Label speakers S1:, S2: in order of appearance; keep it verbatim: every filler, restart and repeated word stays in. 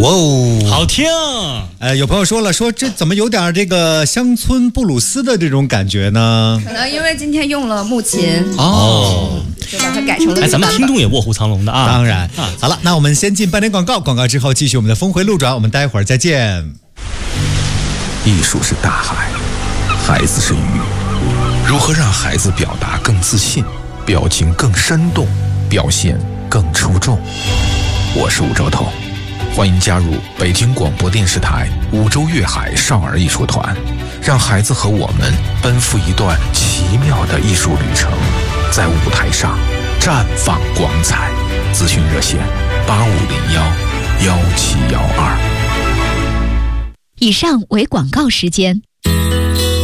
S1: 哇哦，
S2: 好听。
S1: 呃，有朋友说了，说这怎么有点这个乡村布鲁斯的这种感觉呢？
S3: 可能因为今天用了木琴
S2: 哦，
S3: 就把它改成了。
S2: 哎，咱们听众也卧虎藏龙的啊。
S1: 当然啊。好了，那我们先进半点广告，广告之后继续我们的峰回路转，我们待会儿再见。
S4: 艺术是大海，孩子是鱼，如何让孩子表达更自信，表情更生动，表现更出众？我是吴周彤，欢迎加入北京广播电视台五洲粤海少儿艺术团，让孩子和我们奔赴一段奇妙的艺术旅程，在舞台上绽放光彩。咨询热线八五零幺幺七幺二。
S5: 以上为广告时间。